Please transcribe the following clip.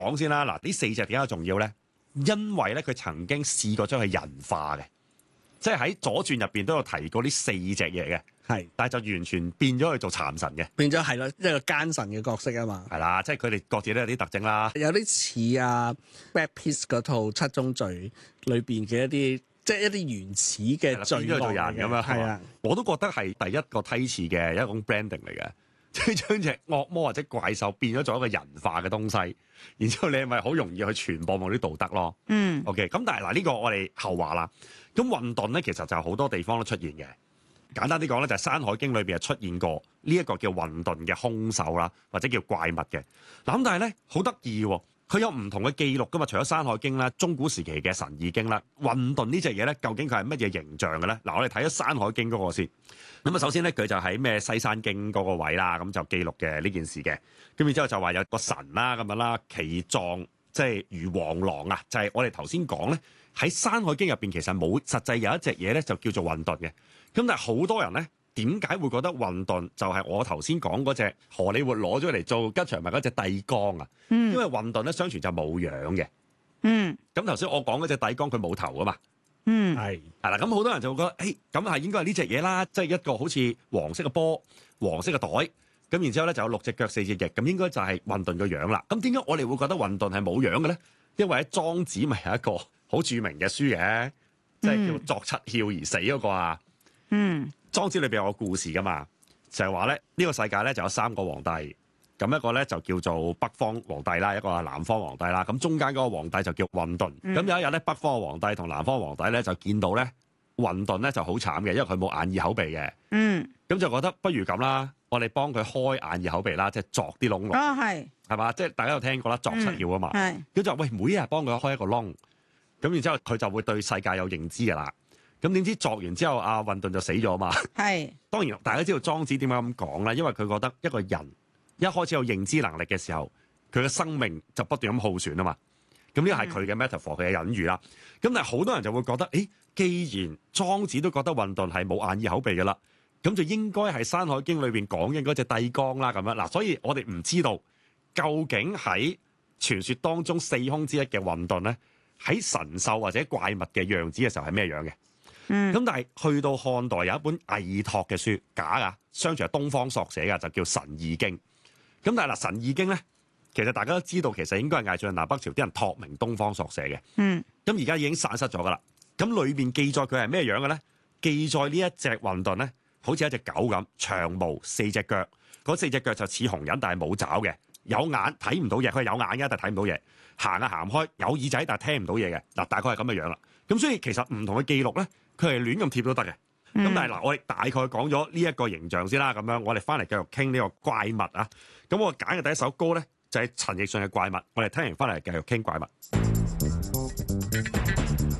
講先啦。嗱，呢4隻點解重要咧？因為咧佢曾經試過將佢人化嘅，即係喺左傳入邊都有提過呢4隻嘢嘅。 係， 但係就完全變咗去做殘神嘅， 變咗係咯，一個奸神嘅角色啊嘛。 係啦，即係佢哋各自都有啲特徵啦。 有啲似啊 Brad Pitt 嗰套《七宗罪》裏邊嘅一啲，即係一啲原始嘅罪惡做人咁樣。 係啊， 我都覺得係第一個梯次嘅一種 branding 嚟嘅，即係將隻惡魔或者怪獸變咗做一個人化嘅東西，然之後你係咪好容易去傳播某啲道德咯？ 嗯 OK， 咁但係嗱呢個我哋後話啦。咁混沌咧其實就好多地方都出現嘅。簡單啲講咧，就係《山海經》裏邊係出現過呢一個叫混沌嘅兇手啦，或者叫怪物嘅。嗱咁但係咧好得意喎，佢有唔同嘅記錄噶嘛。除咗《山海經》啦，中古時期嘅《神異經》啦，混沌呢隻嘢咧，究竟佢係乜嘢形象嘅咧？嗱，我哋睇咗《山海經》嗰個先。咁啊，首先咧佢就喺咩西山經嗰個位啦，咁就記錄嘅呢件事嘅。咁然之後就話有個神啦咁樣啦，其狀即係如黃狼啊，就係我哋頭先講咧喺《山海經》入邊其實冇實際有一隻嘢咧就叫做混沌嘅。咁但係好多人咧，點解會覺得混沌就係我頭先講嗰隻荷里活攞咗嚟做吉祥物嗰隻帝江啊？因為混沌咧，相傳就冇樣嘅。咁頭先我講嗰隻帝江佢冇頭啊嘛。係啦，咁好多人就會覺得，咁係應該係呢隻嘢啦，即係一個好似黃色嘅波、黃色嘅袋，咁然之後咧就有6隻腳、4隻翼，咁應該就係混沌個樣啦。咁點解我哋會覺得混沌係冇樣嘅咧？因為喺莊子咪有一個好著名嘅書嘅，即係叫作七竅而死嗰個啊。莊子裏邊有個故事噶嘛，就係話咧呢個世界咧就有3個皇帝，咁一個咧就叫做北方皇帝啦，一個係南方皇帝啦，咁中間嗰個皇帝就叫混沌。咁有一日咧，北方嘅皇帝同南方皇帝咧就見到咧混沌咧就好慘嘅，因為佢冇眼耳口鼻嘅。咁就覺得不如咁啦，我哋幫佢開眼耳口鼻啦，即係鑿啲窿落。係嘛？即係大家有聽過啦，作七竅啊嘛。咁就喂，每一日幫佢開一個窿，咁然之後佢就會對世界有認知噶啦。咁點知作完之後，阿混沌就死咗嘛？當然大家知道莊子點解咁講咧，因為佢覺得一個人一開始有認知能力嘅時候，佢嘅生命就不斷咁耗損啊嘛。咁呢個係佢嘅 metaphor，佢嘅隱喻啦。咁但係好多人就會覺得，既然莊子都覺得混沌係冇眼耳口鼻嘅啦，咁就應該係《山海經》裏邊講緊嗰隻帝江啦咁樣。嗱，所以我哋唔知道究竟喺傳說當中4兇之一嘅混沌咧，喺神獸或者怪物嘅樣子嘅時候係咩樣嘅？咁但係去到漢代有一本魏拓嘅書，假噶，相傳係東方朔寫嘅，就叫《神異經》。咁但係嗱，《神異經》咧，其實大家都知道，其實應該係魏晉南北朝啲人託名東方朔寫嘅。咁而家已經散失咗噶啦。咁裏邊記載佢係咩樣嘅咧？記載呢一隻混沌咧，好似一隻狗咁，長毛，4隻腳，嗰4隻腳就似紅人，但係冇爪嘅，有眼睇唔到嘢，佢係有眼嘅，但係睇唔到嘢，行啊行唔開，有耳仔但係聽唔到嘢嘅。嗱，大概係咁嘅樣啦。咁所以其實唔同嘅記錄咧，佢係亂咁貼都得嘅。咁但係嗱，我哋大概講咗呢一個形象先啦。咁樣我哋翻嚟繼續傾呢個怪物啊。咁我揀嘅第一首歌咧就係陳奕迅嘅《怪物》。我哋聽完翻嚟繼續傾怪物。